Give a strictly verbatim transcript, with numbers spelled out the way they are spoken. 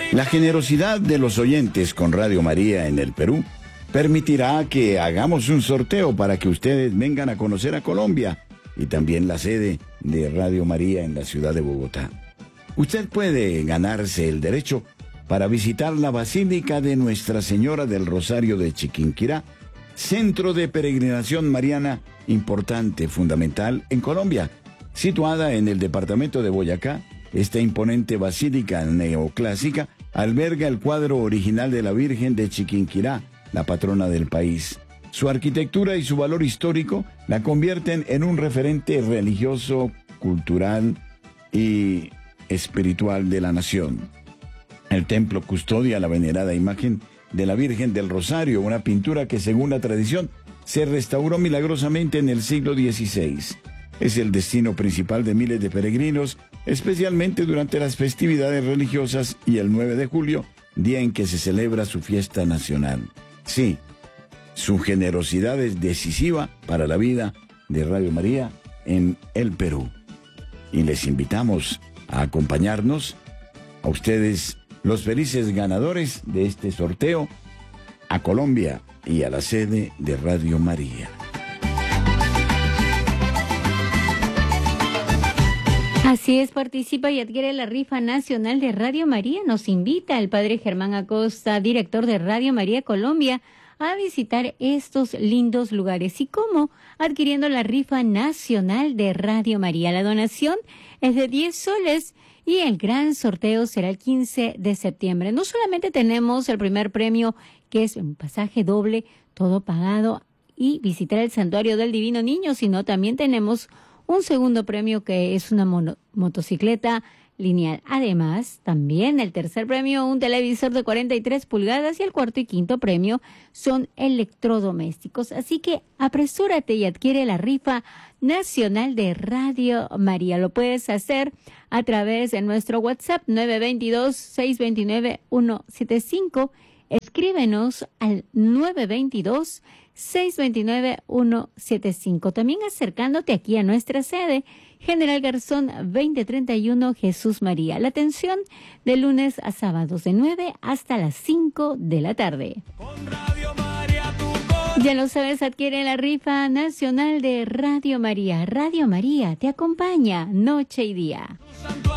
La generosidad de los oyentes con Radio María en el Perú permitirá que hagamos un sorteo para que ustedes vengan a conocer a Colombia y también la sede de Radio María en la ciudad de Bogotá. Usted puede ganarse el derecho para visitar la Basílica de Nuestra Señora del Rosario de Chiquinquirá, centro de peregrinación mariana importante, fundamental en Colombia. Situada en el departamento de Boyacá, esta imponente basílica neoclásica alberga el cuadro original de la Virgen de Chiquinquirá, la patrona del país. Su arquitectura y su valor histórico la convierten en un referente religioso, cultural y espiritual de la nación. El templo custodia la venerada imagen de la Virgen del Rosario, una pintura que, según la tradición, se restauró milagrosamente en el siglo dieciséis. Es el destino principal de miles de peregrinos, especialmente durante las festividades religiosas y el nueve de julio, día en que se celebra su fiesta nacional. Sí, su generosidad es decisiva para la vida de Radio María en el Perú. Y les invitamos a acompañarnos, a ustedes, los felices ganadores de este sorteo, a Colombia y a la sede de Radio María. Así es, participa y adquiere la rifa nacional de Radio María. Nos invita el padre Germán Acosta, director de Radio María Colombia, a visitar estos lindos lugares. ¿Y cómo? Adquiriendo la rifa nacional de Radio María. La donación es de diez soles y el gran sorteo será el quince de septiembre. No solamente tenemos el primer premio, que es un pasaje doble, todo pagado, y visitar el Santuario del Divino Niño, sino también tenemos un segundo premio, que es una mono, motocicleta lineal. Además, también el tercer premio, un televisor de cuarenta y tres pulgadas, y el cuarto y quinto premio son electrodomésticos. Así que apresúrate y adquiere la rifa nacional de Radio María. Lo puedes hacer a través de nuestro WhatsApp nueve dos dos, seis dos nueve, uno siete cinco. Escríbenos al nueve dos dos, seis dos nueve, uno siete cinco. También acercándote aquí a nuestra sede, General Garzón veinte treinta y uno, Jesús María. La atención de lunes a sábados de nueve hasta las cinco de la tarde. Ya lo sabes, adquiere la rifa nacional de Radio María. Radio María te acompaña noche y día.